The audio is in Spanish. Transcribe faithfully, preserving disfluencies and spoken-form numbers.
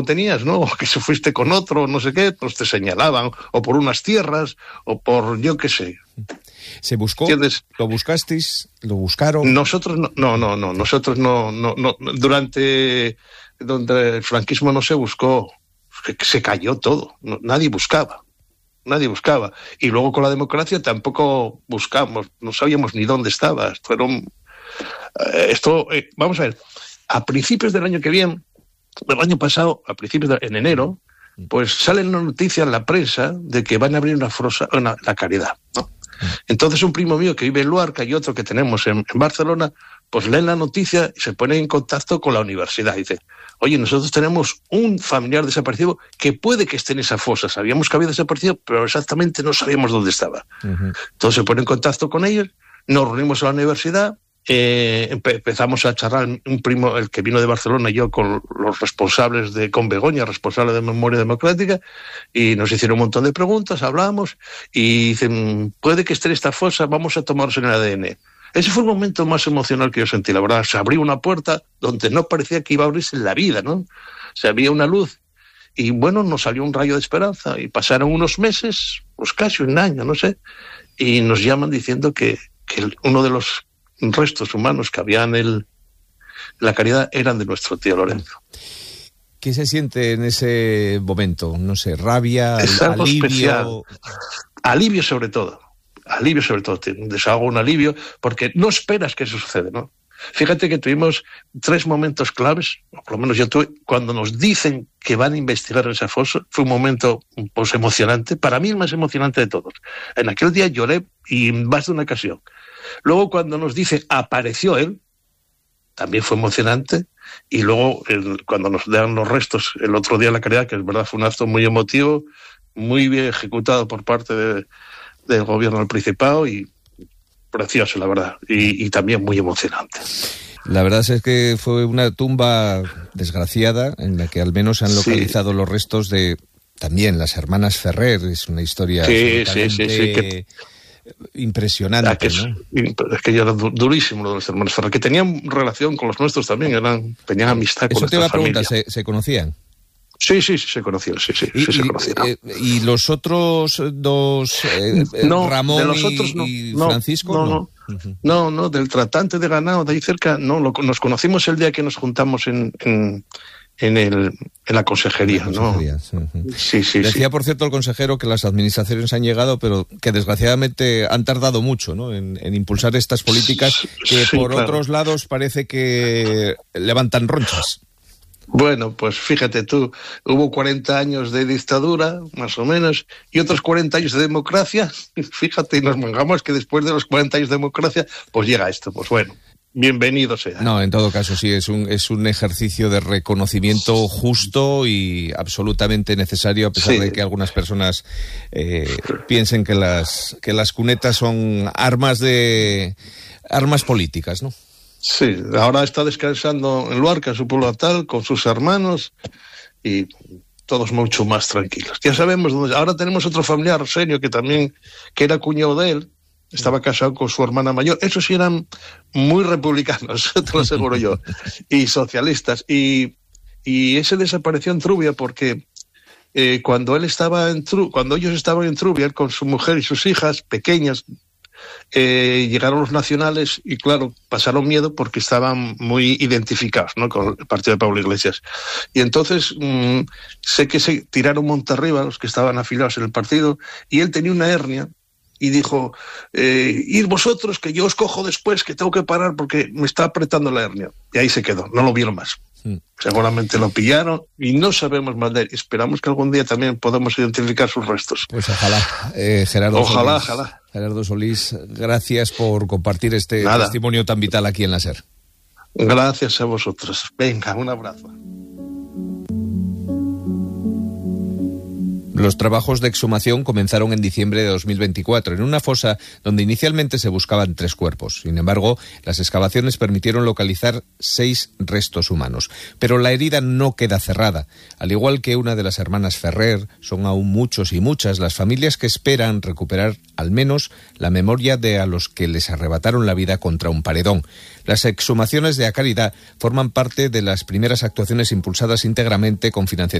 tenías, ¿no? O que se fuiste con otro, no sé qué, pues te señalaban, o por unas tierras, o por yo qué sé. ¿Se buscó? ¿Entiendes? ¿Lo buscasteis? ¿Lo buscaron? Nosotros no, no, no, no, nosotros no, no, no, durante, donde el franquismo no se buscó, se cayó todo, no, nadie buscaba. Nadie buscaba. Y luego con la democracia tampoco buscamos, no sabíamos ni dónde estaba. Fueron, eh, esto, eh, vamos a ver, a principios del año que viene, del año pasado, a principios de, en enero, pues sale una noticia en la prensa de que van a abrir una fosa, una, la Caridad, ¿no? Entonces un primo mío que vive en Luarca y otro que tenemos en, en Barcelona, pues leen la noticia y se ponen en contacto con la universidad. Y dice, oye, nosotros tenemos un familiar desaparecido que puede que esté en esa fosa. Sabíamos que había desaparecido, pero exactamente no sabíamos dónde estaba. Uh-huh. Entonces se ponen en contacto con ellos, nos reunimos a la universidad, eh, empe- empezamos a charlar, un primo, el que vino de Barcelona y yo, con los responsables de, con Begoña, responsable de Memoria Democrática, y nos hicieron un montón de preguntas, hablamos, y dicen, puede que esté en esta fosa, vamos a tomarnos en el A D N. Ese fue el momento más emocional que yo sentí, la verdad. Se abrió una puerta donde no parecía que iba a abrirse en la vida, ¿no? Se había una luz. Y bueno, nos salió un rayo de esperanza. Y pasaron unos meses, pues casi un año, no sé, y nos llaman diciendo que, que uno de los restos humanos que había en el, la Caridad eran de nuestro tío Lorenzo. ¿Qué se siente en ese momento? No sé, rabia, es algo alivio. Especial. Alivio sobre todo. Alivio sobre todo, un desahogo, un alivio, porque no esperas que eso suceda, ¿no? Fíjate que tuvimos tres momentos claves, o por lo menos yo tuve, cuando nos dicen que van a investigar esa fosa, fue un momento pues emocionante, para mí el más emocionante de todos. En aquel día lloré y en más de una ocasión. Luego cuando nos dice apareció él, también fue emocionante, y luego el, cuando nos dan los restos el otro día en la Caridad, que es verdad fue un acto muy emotivo, muy bien ejecutado por parte de del gobierno del Principado y precioso, la verdad, y, y también muy emocionante. La verdad es que fue una tumba desgraciada en la que al menos se han localizado sí. los restos de también las hermanas Ferrer. Es una historia sí, sí, sí, sí, que, impresionante, que es, ¿no? Es que era durísimo lo de los hermanos Ferrer, que tenían relación con los nuestros también, eran, tenían amistad con Eso te iba a preguntar, familia. ¿se, ¿se conocían? Sí, sí, sí, se conocían, sí, sí, y, sí se y, conocieron. Eh, ¿Y los otros dos, eh, no, Ramón de los otros, y, no, y no, Francisco? No, no, no, uh-huh. no, no, del tratante de ganado de ahí cerca, no, lo, nos conocimos el día que nos juntamos en, en, en, el, en la consejería, en la consejería ¿no? Uh-huh. Sí, sí, Decía, sí. por cierto, el consejero que las administraciones han llegado, pero que desgraciadamente han tardado mucho, ¿no? En, en impulsar estas políticas que sí, por claro. otros lados parece que levantan ronchas. Bueno, pues fíjate tú, hubo cuarenta años de dictadura, más o menos, y otros cuarenta años de democracia. Fíjate, y nos mangamos que después de los cuarenta años de democracia, pues llega esto. Pues bueno, bienvenido sea. No, en todo caso sí, es un, es un ejercicio de reconocimiento justo y absolutamente necesario, a pesar sí. de que algunas personas eh, piensen que las, que las cunetas son armas de armas políticas, ¿no? Sí, ahora está descansando en Luarca, su pueblo natal, con sus hermanos y todos mucho más tranquilos. Ya sabemos dónde. Ahora tenemos otro familiar, Arsenio, que también, que era cuñado de él, estaba casado con su hermana mayor. Esos sí eran muy republicanos, te lo aseguro yo, y socialistas. Y, y ese desapareció en Trubia porque eh, cuando él estaba en Tru, cuando ellos estaban en Trubia, él con su mujer y sus hijas pequeñas, Eh, llegaron los nacionales y claro, pasaron miedo porque estaban muy identificados, ¿no?, con el partido de Pablo Iglesias. Y entonces mmm, sé que se tiraron monte arriba los que estaban afiliados en el partido y él tenía una hernia y dijo, eh, ir vosotros que yo os cojo después, que tengo que parar porque me está apretando la hernia. Y ahí se quedó, no lo vieron más. Mm. Seguramente lo pillaron y no sabemos más de él. Esperamos que algún día también podamos identificar sus restos. Pues ojalá, eh, Gerardo Ojalá, Solís, ojalá. Gerardo Solís, gracias por compartir este Nada. testimonio tan vital aquí en la SER. Gracias a vosotros. Venga, un abrazo. Los trabajos de exhumación comenzaron en diciembre de dos mil veinticuatro, en una fosa donde inicialmente se buscaban tres cuerpos. Sin embargo, las excavaciones permitieron localizar seis restos humanos. Pero la herida no queda cerrada. Al igual que una de las hermanas Ferrer, son aún muchos y muchas las familias que esperan recuperar al menos la memoria de a los que les arrebataron la vida contra un paredón. Las exhumaciones de A Caridad forman parte de las primeras actuaciones impulsadas íntegramente con financiación